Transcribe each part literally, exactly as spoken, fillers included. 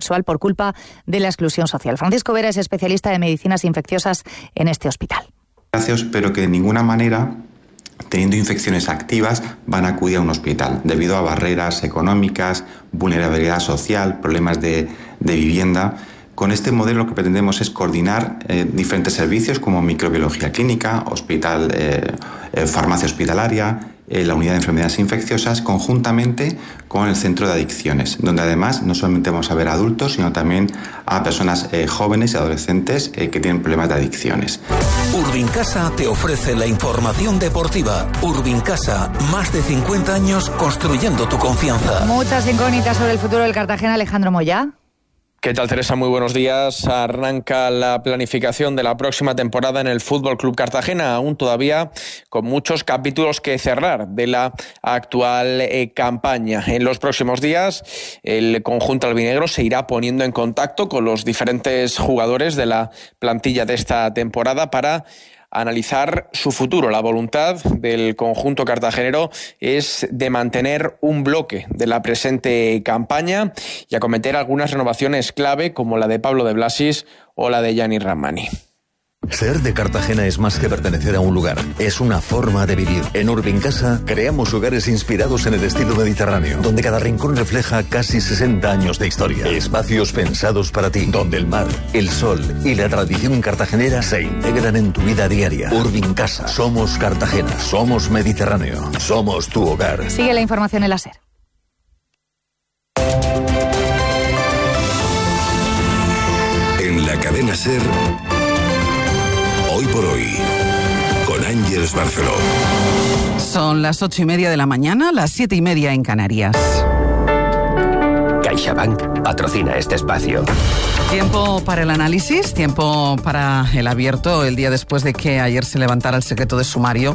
sexual por culpa de la exclusión social. Francisco Vera es especialista de medicinas infecciosas en este hospital. Pero que de ninguna manera, teniendo infecciones activas, van a acudir a un hospital debido a barreras económicas, vulnerabilidad social, problemas de, de vivienda. Con este modelo lo que pretendemos es coordinar eh, diferentes servicios como microbiología clínica, hospital, eh, eh, farmacia hospitalaria, eh, la unidad de enfermedades infecciosas, conjuntamente con el centro de adicciones, donde además no solamente vamos a ver a adultos, sino también a personas eh, jóvenes y adolescentes eh, que tienen problemas de adicciones. Urbincasa te ofrece la información deportiva. Urbincasa, más de cincuenta años construyendo tu confianza. Muchas incógnitas sobre el futuro del Cartagena. Alejandro Moya. ¿Qué tal, Teresa? Muy buenos días. Arranca la planificación de la próxima temporada en el Fútbol Club Cartagena, aún todavía con muchos capítulos que cerrar de la actual eh, campaña. En los próximos días, el conjunto albinegro se irá poniendo en contacto con los diferentes jugadores de la plantilla de esta temporada para analizar su futuro. La voluntad del conjunto cartagenero es de mantener un bloque de la presente campaña y acometer algunas renovaciones clave como la de Pablo de Blasis o la de Gianni Rammani. Ser de Cartagena es más que pertenecer a un lugar, es una forma de vivir. En Urbincasa creamos hogares inspirados en el estilo mediterráneo, donde cada rincón refleja casi sesenta años de historia. Espacios pensados para ti, donde el mar, el sol y la tradición cartagenera se integran en tu vida diaria. Urbincasa, somos Cartagena, somos Mediterráneo, somos tu hogar. Sigue la información en la SER. En la cadena SER, Hoy por Hoy, con Ángeles Barceló. Son las ocho y media de la mañana, las siete y media en Canarias. CaixaBank patrocina este espacio. Tiempo para el análisis, tiempo para el abierto, el día después de que ayer se levantara el secreto de sumario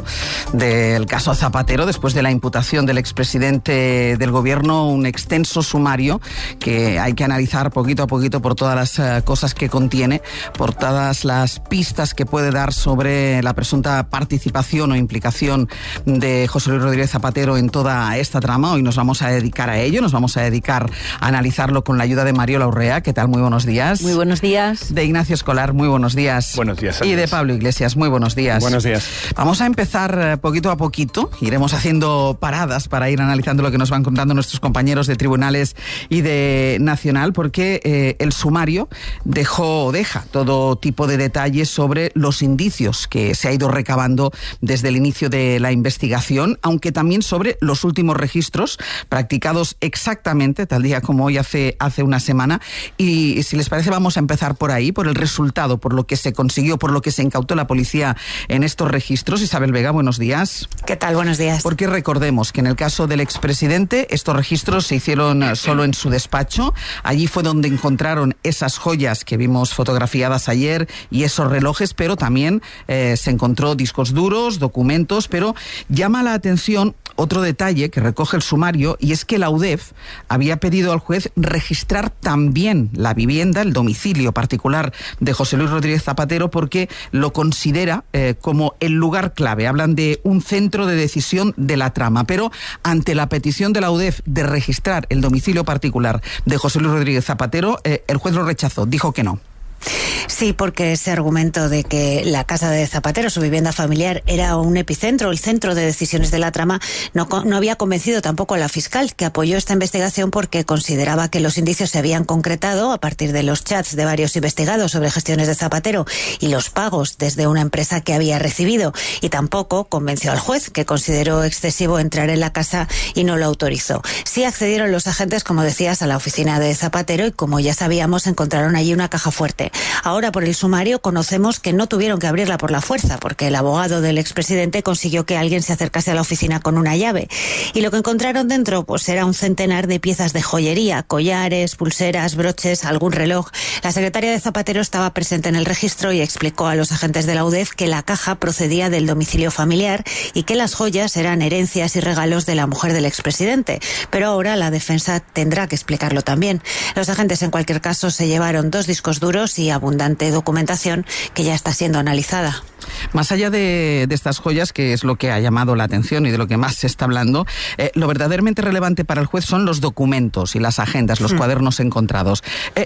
del caso Zapatero, después de la imputación del expresidente del gobierno, un extenso sumario que hay que analizar poquito a poquito por todas las uh, cosas que contiene, por todas las pistas que puede dar sobre la presunta participación o implicación de José Luis Rodríguez Zapatero en toda esta trama. Hoy nos vamos a dedicar a ello, nos vamos a dedicar a analizarlo con la ayuda de Mariola Urrea. ¿Qué tal? Muy buenos días. Muy buenos días. De Ignacio Escolar, muy buenos días. Buenos días. Y de Pablo Iglesias, muy buenos días. Buenos días. Vamos a empezar poquito a poquito, iremos haciendo paradas para ir analizando lo que nos van contando nuestros compañeros de tribunales y de Nacional, porque eh, el sumario dejó o deja todo tipo de detalles sobre los indicios que se ha ido recabando desde el inicio de la investigación, aunque también sobre los últimos registros practicados exactamente, tal día como hoy hace, hace una semana. Y si les parece, vamos a empezar por ahí, por el resultado, por lo que se consiguió, por lo que se incautó la policía en estos registros. Isabel Vega, buenos días. ¿Qué tal? Buenos días. Porque recordemos que en el caso del expresidente, estos registros se hicieron solo en su despacho. Allí fue donde encontraron esas joyas que vimos fotografiadas ayer y esos relojes, pero también eh, se encontró discos duros, documentos, pero llama la atención otro detalle que recoge el sumario, y es que la U D E F había pedido al juez registrar también la vivienda, el domicilio particular de José Luis Rodríguez Zapatero, porque lo considera eh, como el lugar clave. Hablan de un centro de decisión de la trama, pero ante la petición de la U D E F de registrar el domicilio particular de José Luis Rodríguez Zapatero, eh, el juez lo rechazó, dijo que no. Sí, porque ese argumento de que la casa de Zapatero, su vivienda familiar, era un epicentro, el centro de decisiones de la trama, no, no había convencido tampoco a la fiscal, que apoyó esta investigación porque consideraba que los indicios se habían concretado a partir de los chats de varios investigados sobre gestiones de Zapatero y los pagos desde una empresa que había recibido. Y tampoco convenció al juez, que consideró excesivo entrar en la casa y no lo autorizó. Sí accedieron los agentes, como decías, a la oficina de Zapatero y, como ya sabíamos, encontraron allí una caja fuerte. Ahora, por el sumario, conocemos que no tuvieron que abrirla por la fuerza, porque el abogado del expresidente consiguió que alguien se acercase a la oficina con una llave. Y lo que encontraron dentro, pues era un centenar de piezas de joyería, collares, pulseras, broches, algún reloj. La secretaria de Zapatero estaba presente en el registro y explicó a los agentes de la U D E F que la caja procedía del domicilio familiar y que las joyas eran herencias y regalos de la mujer del expresidente. Pero ahora la defensa tendrá que explicarlo también. Los agentes, en cualquier caso, se llevaron dos discos duros y abundante documentación que ya está siendo analizada. Más allá de, de estas joyas, que es lo que ha llamado la atención y de lo que más se está hablando, eh, lo verdaderamente relevante para el juez son los documentos y las agendas, los hmm. cuadernos encontrados. Eh,